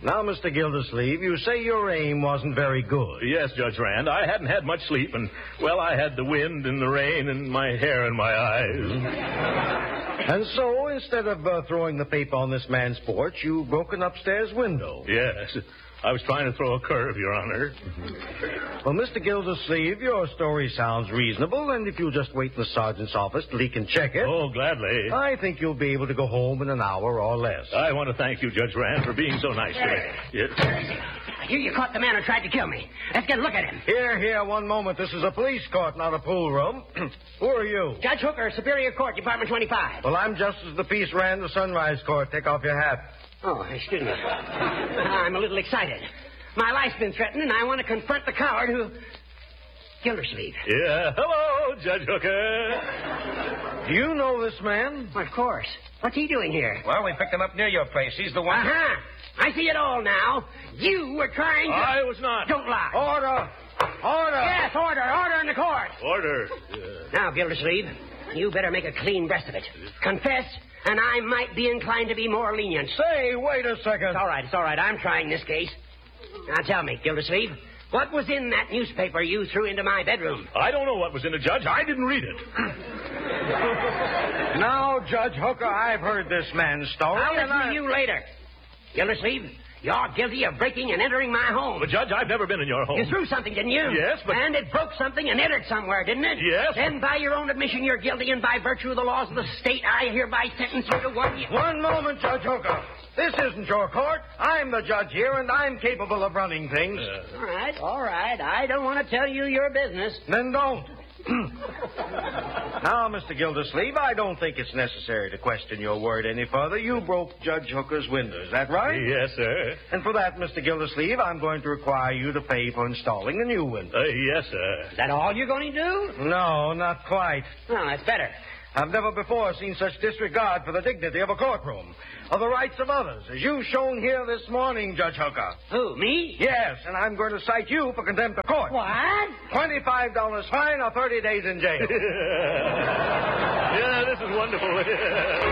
Now, Mr. Gildersleeve, you say your aim wasn't very good. Yes, Judge Rand. I hadn't had much sleep, and, well, I had the wind and the rain and my hair in my eyes. And so, instead of throwing the paper on this man's porch, you broke an upstairs window. Yes. I was trying to throw a curve, Your Honor. Well, Mr. Gildersleeve, your story sounds reasonable, and if you'll just wait in the sergeant's office till he can check it... Oh, gladly. I think you'll be able to go home in an hour or less. I want to thank you, Judge Rand, for being so nice today. Yes. I hear you caught the man who tried to kill me. Let's get a look at him. Here, one moment. This is a police court, not a pool room. Who are you? Judge Hooker, Superior Court, Department 25. Well, I'm Justice of the Peace Rand, the Sunrise Court. Take off your hat. Oh, excuse me. I'm a little excited. My life's been threatened, and I want to confront the coward who... Gildersleeve. Yeah. Hello, Judge Hooker. Do you know this man? Well, of course. What's he doing here? Well, we picked him up near your place. He's the one... Uh-huh. I see it all now. You were trying to... I was not. Don't lie. Order! Order! Yes, order. Order in the court. Order. Now, Gildersleeve, you better make a clean breast of it. Confess, and I might be inclined to be more lenient. Say, wait a second. It's all right. I'm trying this case. Now, tell me, Gildersleeve, what was in that newspaper you threw into my bedroom? I don't know what was in it, Judge. I didn't read it. Now, Judge Hooker, I've heard this man's story. I'll listen to you later. Gildersleeve, you're guilty of breaking and entering my home. But, Judge, I've never been in your home. You threw something, didn't you? Yes, but... And it broke something and entered somewhere, didn't it? Yes. Then, by your own admission, you're guilty, and by virtue of the laws of the state, I hereby sentence you to 1 year. One moment, Judge Hooker. This isn't your court. I'm the judge here, and I'm capable of running things. All right. I don't want to tell you your business. Then don't. Now, Mr. Gildersleeve, I don't think it's necessary to question your word any further. You broke Judge Hooker's window. Is that right? Yes, sir. And for that, Mr. Gildersleeve, I'm going to require you to pay for installing a new window. Yes, sir. Is that all you're going to do? No, not quite. Well, that's better. I've never before seen such disregard for the dignity of a courtroom, of the rights of others, as you've shown here this morning, Judge Hooker. Who, me? Yes, and I'm going to cite you for contempt of court. What? $25 fine or 30 days in jail. Yeah, this is wonderful.